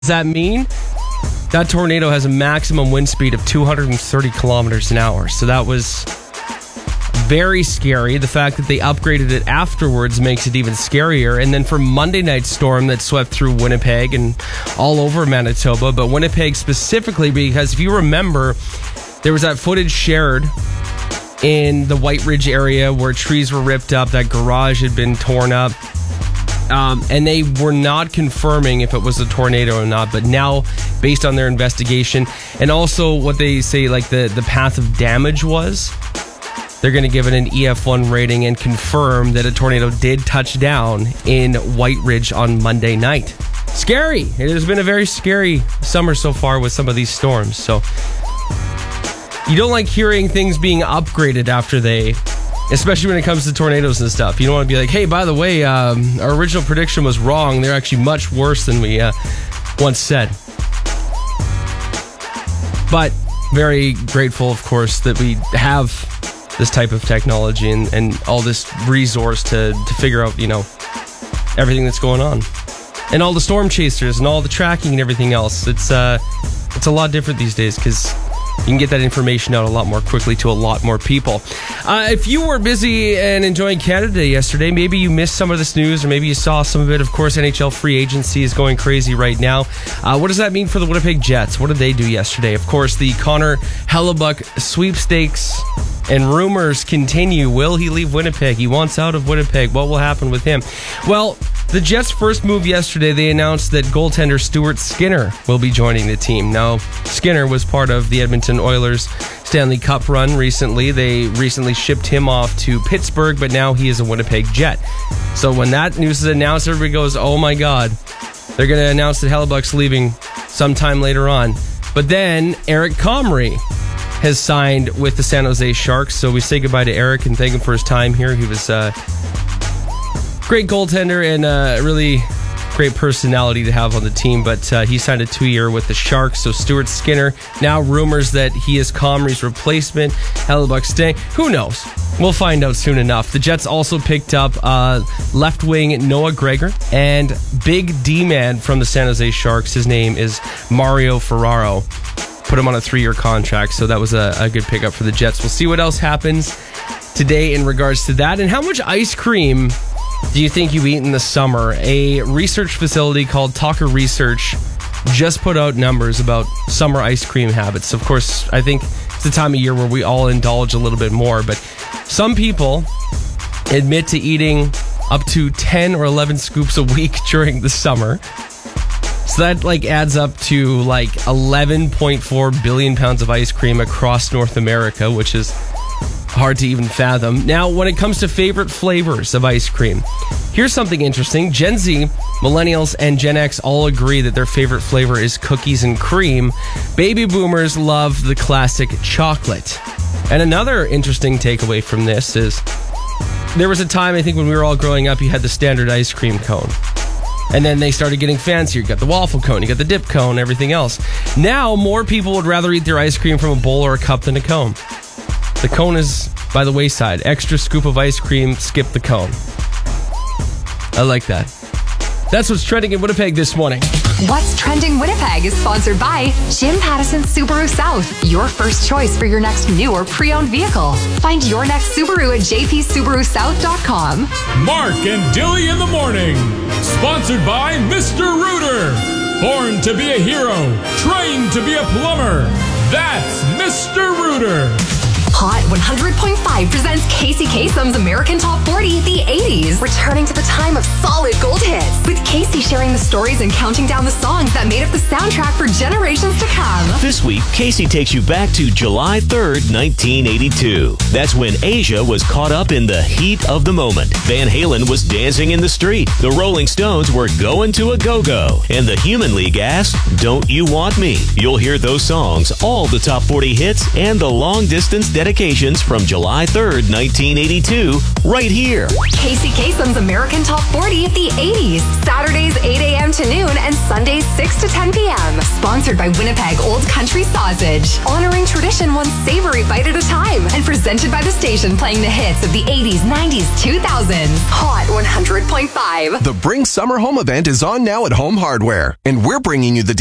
Does that mean? That tornado has a maximum wind speed of 230 kilometers an hour. So that was very scary. The fact that they upgraded it afterwards makes it even scarier. And then for Monday night's storm that swept through Winnipeg and all over Manitoba, but Winnipeg specifically, because if you remember, there was that footage shared in the White Ridge area where trees were ripped up, that garage had been torn up. And they were not confirming if it was a tornado or not. But now, based on their investigation and also what they say, like the path of damage was, they're going to give it an EF1 rating and confirm that a tornado did touch down in White Ridge on Monday night. Scary. It has been a very scary summer so far with some of these storms. So you don't like hearing things being upgraded after they... Especially when it comes to tornadoes and stuff. You don't want to be like, hey, by the way, our original prediction was wrong. They're actually much worse than we once said. But very grateful, of course, that we have this type of technology and all this resource to figure out, everything that's going on. And all the storm chasers and all the tracking and everything else. It's a lot different these days because... you can get that information out a lot more quickly to a lot more people. If you were busy and enjoying Canada Day yesterday, maybe you missed some of this news or maybe you saw some of it. Of course, NHL free agency is going crazy right now. What does that mean for the Winnipeg Jets? What did they do yesterday? Of course, the Connor Hellebuyck sweepstakes and rumors continue. Will he leave Winnipeg? He wants out of Winnipeg. What will happen with him? Well, the Jets' first move yesterday, they announced that goaltender Stuart Skinner will be joining the team. Now, Skinner was part of the Edmonton Oilers' Stanley Cup run recently. They recently shipped him off to Pittsburgh, but now he is a Winnipeg Jet. So when that news is announced, everybody goes, oh my God. They're going to announce that Hellebuck's leaving sometime later on. But then Eric Comrie has signed with the San Jose Sharks. So we say goodbye to Eric and thank him for his time here. He was great goaltender and a really great personality to have on the team, but he signed a 2-year with the Sharks. So Stuart Skinner, now rumors that he is Comrie's replacement. Hellebuyck staying. Who knows? We'll find out soon enough. The Jets also picked up left wing Noah Gregor and big D-man from the San Jose Sharks. His name is Mario Ferraro. Put him on a 3-year contract, so that was a good pickup for the Jets. We'll see what else happens today in regards to that. And how much ice cream do you think you eat in the summer? A research facility called Talker Research just put out numbers about summer ice cream habits. Of course, I think it's the time of year where we all indulge a little bit more, but some people admit to eating up to 10 or 11 scoops a week during the summer. So that adds up to 11.4 billion pounds of ice cream across North America, which is hard to even fathom. Now, when it comes to favorite flavors of ice cream, here's something interesting. Gen Z, Millennials, and Gen X all agree that their favorite flavor is cookies and cream. Baby boomers love the classic chocolate. And another interesting takeaway from this is there was a time, I think, when we were all growing up, you had the standard ice cream cone. And then they started getting fancier. You got the waffle cone, you got the dip cone, everything else. Now, more people would rather eat their ice cream from a bowl or a cup than a cone. The cone is by the wayside. Extra scoop of ice cream, skip the cone. I like that. That's what's trending in Winnipeg this morning. What's Trending Winnipeg is sponsored by Jim Pattison Subaru South, your first choice for your next new or pre-owned vehicle. Find your next Subaru at jpsubarusouth.com. Mark and Dilly in the morning, sponsored by Mr. Rooter. Born to be a hero, trained to be a plumber. That's Mr. Rooter. Hot 100.5 presents Casey Kasem's American Top 40, the 80s. Returning to the time of solid gold hits, with Casey sharing the stories and counting down the songs that made up the soundtrack for generations to come. This week, Casey takes you back to July 3rd, 1982. That's when Asia was caught up in the heat of the moment. Van Halen was dancing in the street. The Rolling Stones were going to a go-go. And the Human League asked, "Don't You Want Me?" You'll hear those songs, all the top 40 hits, and the long-distance dedication dedications from July 3rd, 1982, right here. Casey Kasem's American Top 40 of the 80s. Saturdays 8 a.m. to noon and Sundays 6 to 10 p.m. Sponsored by Winnipeg Old Country Sausage. Honoring tradition one savory bite at a time. And presented by the station playing the hits of the 80s, 90s, 2000s. Hot 100.5. The Bring Summer Home event is on now at Home Hardware, and we're bringing you the